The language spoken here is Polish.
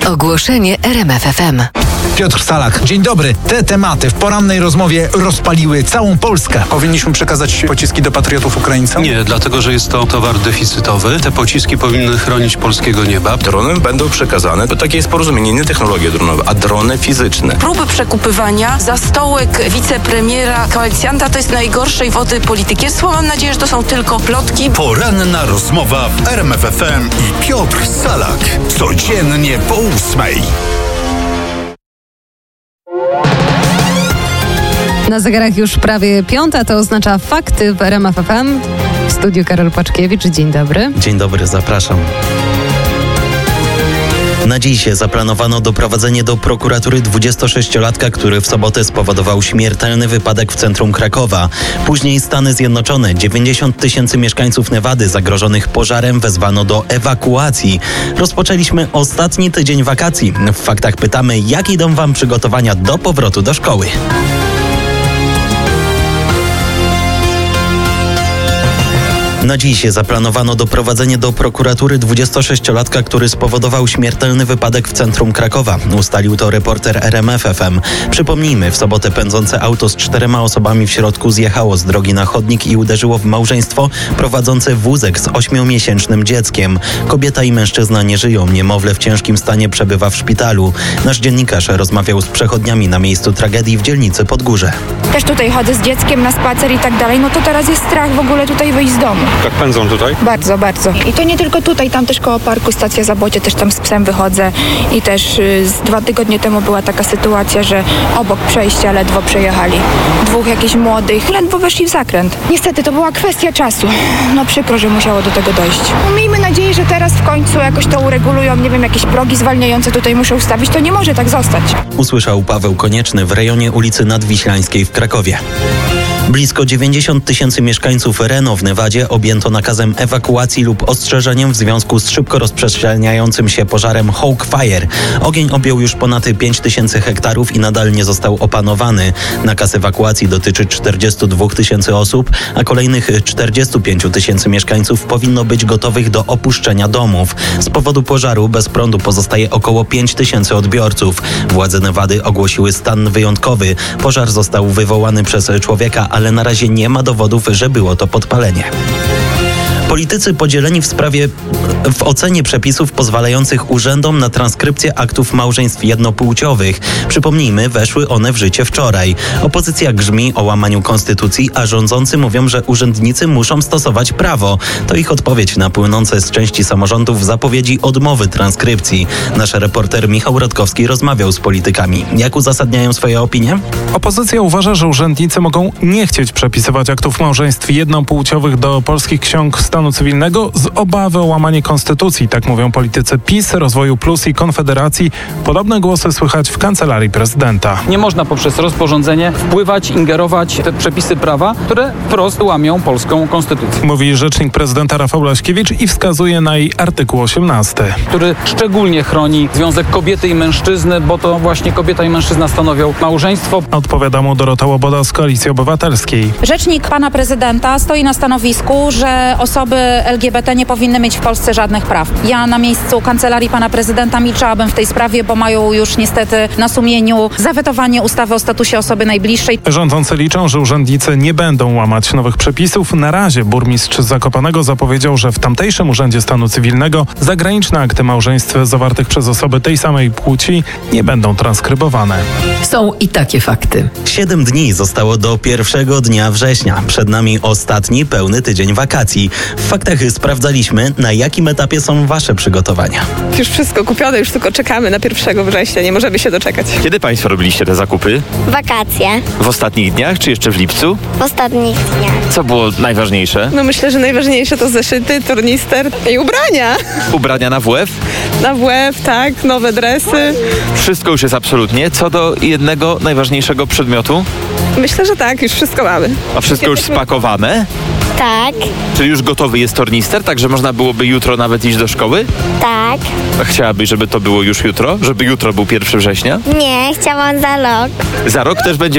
Ogłoszenie RMF FM. Piotr Salak, dzień dobry. Te tematy w porannej rozmowie rozpaliły całą Polskę. Powinniśmy przekazać pociski do patriotów Ukraińcom? Nie, dlatego że jest to towar deficytowy. Te pociski powinny chronić polskiego nieba. Drony będą przekazane, bo takie jest porozumienie, nie technologie dronowe, a drony fizyczne. Próby przekupywania za stołek wicepremiera, koalicjanta to jest najgorszej wody polityki. Mam nadzieję, że to są tylko plotki. Poranna rozmowa w RMF FM i Piotr Salak. Codziennie po 8:00. Na zegarach już prawie 5:00, to oznacza fakty w RMF FM. W studiu Karol Paczkiewicz, dzień dobry. Dzień dobry, zapraszam. Na dziś zaplanowano doprowadzenie do prokuratury 26-latka, który w sobotę spowodował śmiertelny wypadek w centrum Krakowa. Później Stany Zjednoczone. 90 000 mieszkańców Nevady zagrożonych pożarem wezwano do ewakuacji. Rozpoczęliśmy ostatni tydzień wakacji. W faktach pytamy, jak idą wam przygotowania do powrotu do szkoły. Na dziś zaplanowano doprowadzenie do prokuratury 26-latka, który spowodował śmiertelny wypadek w centrum Krakowa. Ustalił to reporter RMF FM. Przypomnijmy, w sobotę pędzące auto z 4 osobami w środku zjechało z drogi na chodnik i uderzyło w małżeństwo prowadzące wózek z 8-miesięcznym dzieckiem. Kobieta i mężczyzna nie żyją, niemowlę w ciężkim stanie przebywa w szpitalu. Nasz dziennikarz rozmawiał z przechodniami na miejscu tragedii w dzielnicy Podgórze. Też tutaj chodzę z dzieckiem na spacer i tak dalej, no to teraz jest strach w ogóle tutaj wyjść z domu. Tak pędzą tutaj? Bardzo, bardzo. I to nie tylko tutaj, tam też koło parku Stacja Zabocie, też tam z psem wychodzę i też z 2 tygodnie temu była taka sytuacja, że obok przejścia ledwo przejechali. 2 jakichś młodych, ledwo weszli w zakręt. Niestety to była kwestia czasu. No przykro, że musiało do tego dojść. No, miejmy nadzieję, że teraz w końcu jakoś to uregulują, nie wiem, jakieś progi zwalniające tutaj muszą ustawić, to nie może tak zostać. Usłyszał Paweł Konieczny w rejonie ulicy Nadwiślańskiej w Krakowie. Blisko 90 000 mieszkańców Reno w Nevadzie objęto nakazem ewakuacji lub ostrzeżeniem w związku z szybko rozprzestrzeniającym się pożarem Hawk Fire. Ogień objął już ponad 5000 hektarów i nadal nie został opanowany. Nakaz ewakuacji dotyczy 42 000 osób, a kolejnych 45 000 mieszkańców powinno być gotowych do opuszczenia domów. Z powodu pożaru bez prądu pozostaje około 5000 odbiorców. Władze Nevady ogłosiły stan wyjątkowy. Pożar został wywołany przez człowieka, ale na razie nie ma dowodów, że było to podpalenie. Politycy podzieleni w ocenie przepisów pozwalających urzędom na transkrypcję aktów małżeństw jednopłciowych. Przypomnijmy, weszły one w życie wczoraj. Opozycja grzmi o łamaniu konstytucji, a rządzący mówią, że urzędnicy muszą stosować prawo. To ich odpowiedź na płynące z części samorządów zapowiedzi odmowy transkrypcji. Nasz reporter Michał Rodkowski rozmawiał z politykami. Jak uzasadniają swoje opinie? Opozycja uważa, że urzędnicy mogą nie chcieć przepisywać aktów małżeństw jednopłciowych do polskich ksiąg stanu cywilnego z obawy o łamanie konstytucji. Tak mówią politycy PiS, Rozwoju Plus i Konfederacji. Podobne głosy słychać w Kancelarii Prezydenta. Nie można poprzez rozporządzenie wpływać, ingerować w te przepisy prawa, które wprost łamią polską konstytucję. Mówi rzecznik prezydenta Rafał Laśkiewicz i wskazuje na jej artykuł 18. Który szczególnie chroni związek kobiety i mężczyzny, bo to właśnie kobieta i mężczyzna stanowią małżeństwo. Odpowiada mu Dorota Łoboda z Koalicji Obywatelskiej. Rzecznik pana prezydenta stoi na stanowisku, że osoby LGBT nie powinny mieć w Polsce żadnych praw. Ja na miejscu Kancelarii pana prezydenta milczałabym w tej sprawie, bo mają już niestety na sumieniu zawetowanie ustawy o statusie osoby najbliższej. Rządzący liczą, że urzędnicy nie będą łamać nowych przepisów. Na razie burmistrz Zakopanego zapowiedział, że w tamtejszym Urzędzie Stanu Cywilnego zagraniczne akty małżeństw zawartych przez osoby tej samej płci nie będą transkrybowane. Są i takie fakty. 7 dni zostało do pierwszego dnia września. Przed nami ostatni pełny tydzień wakacji. W faktach sprawdzaliśmy, na jakim etapie są wasze przygotowania. Już wszystko kupione, już tylko czekamy na 1 września, nie możemy się doczekać. Kiedy państwo robiliście te zakupy? Wakacje. W ostatnich dniach, czy jeszcze w lipcu? W ostatnich dniach. Co było najważniejsze? No myślę, że najważniejsze to zeszyty, tornister i ubrania. Ubrania na WF? Na WF, tak, nowe dresy. Wszystko już jest absolutnie. Co do jednego najważniejszego przedmiotu? Myślę, że tak, już wszystko mamy. A wszystko już spakowane? Tak. Czyli już gotowy jest tornister, tak że można byłoby jutro nawet iść do szkoły? Tak. A chciałabyś, żeby to było już jutro? Żeby jutro był 1 września? Nie, chciałam za rok. Za rok też będzie